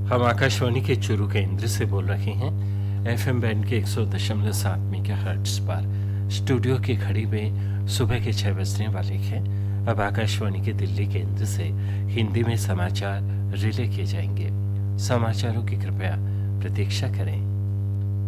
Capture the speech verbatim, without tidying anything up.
हम आकाशवाणी के चुरू केंद्र से बोल रहे हैं एफएम बैंड के एक सौ दशमलव सात मेगाहर्ट्ज पर। स्टूडियो की घड़ी में सुबह के छह बजने वाले हैं। अब आकाशवाणी के दिल्ली केंद्र से हिंदी में समाचार रिले किए जाएंगे। समाचारों की कृपया प्रतीक्षा करें।